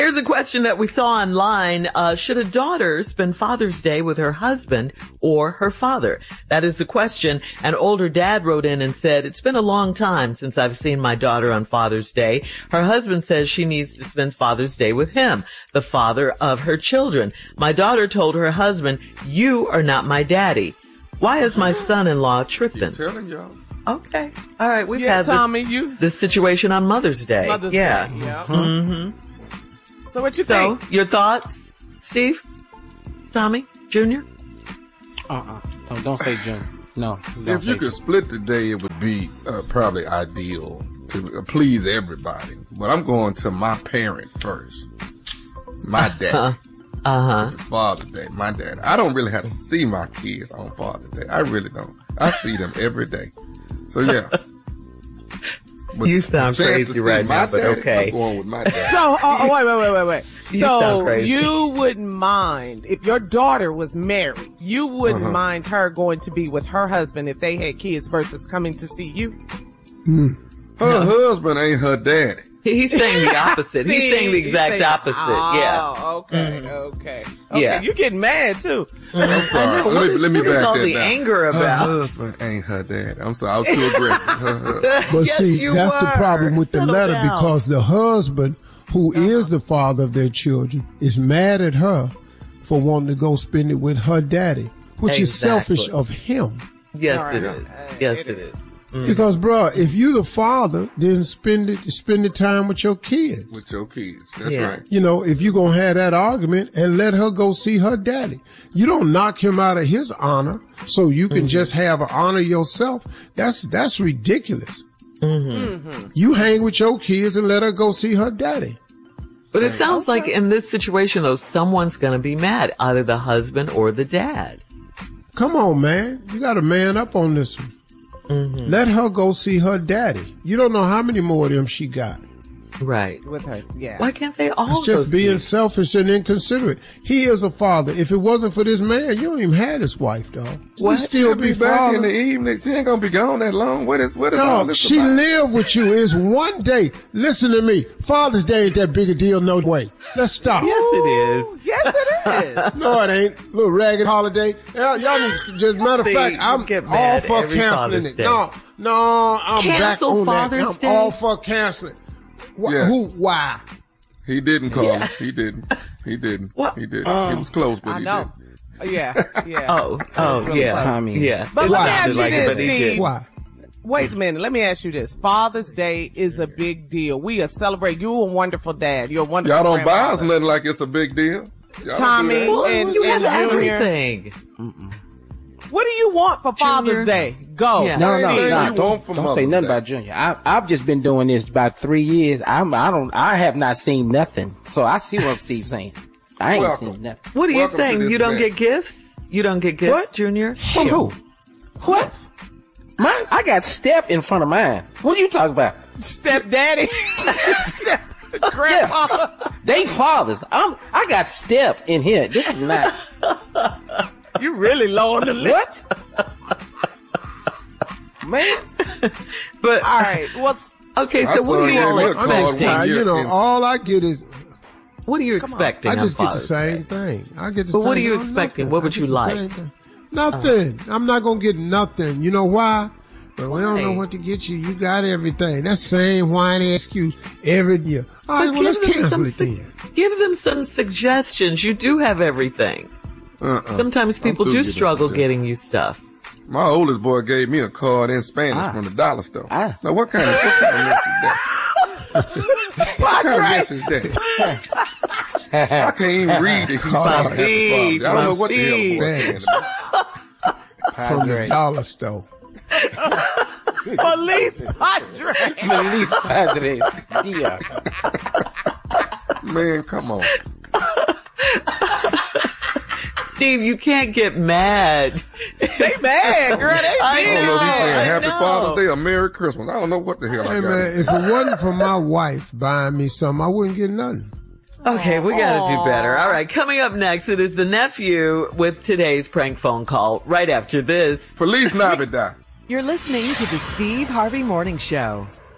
Here's a question that we saw online. Should a daughter spend Father's Day with her husband or her father? That is the question. An older dad wrote in and said, it's been a long time since I've seen my daughter on Father's Day. Her husband says she needs to spend Father's Day with him, the father of her children. My daughter told her husband, you are not my daddy. Why is my son-in-law tripping? I'm telling y'all. Okay. All right. We've had this situation on Mother's Day. Mother's Day. Yeah. Mm-hmm. So what you think? So, your thoughts, Steve? Tommy? Junior? Don't say Junior. No. If you could split the day, it would be probably ideal to please everybody. But I'm going to my parent first. My dad. It's Father's Day. My dad. I don't really have to see my kids on Father's Day. I really don't. I see them every day. So, yeah. You sound crazy right now, but okay. I'm going with my dad. So, wait. So you wouldn't mind if your daughter was married, you wouldn't mind her going to be with her husband if they had kids versus coming to see you? Her husband ain't her daddy. He's saying the opposite. He's saying the exact opposite. Oh, okay. Yeah. You're getting mad too. I'm sorry. Let me back all that the down. anger about? Her husband ain't her dad. I'm sorry. I was too aggressive. But see, that's the problem with the letter because the husband, who is the father of their children, is mad at her for wanting to go spend it with her daddy, which is selfish of him. Yes, it is. Yes, it is. Because, bro, if you the father, then spend the time with your kids. With your kids. That's right. You know, if you gonna have that argument and let her go see her daddy. You don't knock him out of his honor so you can just have an honor yourself. That's ridiculous. You hang with your kids and let her go see her daddy. But it sounds like in this situation, though, someone's going to be mad, either the husband or the dad. Come on, man. You got to man up on this one. Let her go see her daddy. You don't know how many more of them she got. Right. With her, yeah. Why can't they all It's just being selfish and inconsiderate. He is a father. If it wasn't for this man, you don't even have this wife, dog. Well, she'll be back in the evening. She ain't gonna be gone that long. What is all this she about? lived with you. It's one day. Listen to me. Father's Day ain't that big a deal, no way. Let's stop. Yes, it is. Yes, it is. No, it ain't. Little ragged holiday. Y'all need to just, matter of fact, I'm all for canceling it. No, I'm back on Father's that. Day? I'm all for canceling. Why? He didn't call him. He didn't. What? He didn't. He was close, but he didn't. Yeah. Yeah. Timing. Yeah. But let me ask you this, Steve. Why? Wait a minute. Let me ask you this. Father's Day is a big deal. We are celebrating. You're a wonderful dad. You're a wonderful Y'all don't buy grandfather. us nothing like it's a big deal. Y'all Tommy don't do that. and You have Junior. everything. What do you want for Father's Day? Go. Yeah. No, you want for don't Mother's say nothing Day. about Junior. I've just been doing this about 3 years. I have not seen nothing. So I see what Steve's saying. I ain't seen nothing. What are you Welcome to saying? this You don't mess. get gifts? You don't get gifts, What? Junior? From who? What? Mine? I got Step in front of mine. What are you talking about? Stepdaddy. Grandpa. Yeah. They fathers. I got Step in here. This is not. You really low on the list. What? Man. But All right. What's okay, My so what are son you all gave me a card expecting? one year. You know, all I get is, What are you expecting? I on just get the Father's same Day? thing. I get the But same. what are you no, expecting? nothing. What would I get you the like? same thing. Nothing. I'm not gonna get nothing. You know why? But we don't know Why? what to get you. You got everything. That same whiny excuse every year. All right, well, let's cancel it then. Give them some suggestions. You do have everything. Sometimes people through do giving struggle suggestions. getting you stuff. My oldest boy gave me a card in Spanish from the dollar store. Now, what kind of mess is that? What kind of mess is that? I can't even read it. I don't know what the hell the boy saying to me. From the dollar store. Police Padre? Feliz Padre. Dia. Man, come on. Steve, you can't get mad. They mad, girl. They I don't know if he's saying I Happy know. Father's Day or Merry Christmas. I don't know what the hell I Hey, got. man, if it wasn't for my wife buying me something, I wouldn't get nothing. Okay, we gotta do better. All right, coming up next, it is the nephew with today's prank phone call. Right after this. Feliz Navidad. You're listening to the Steve Harvey Morning Show.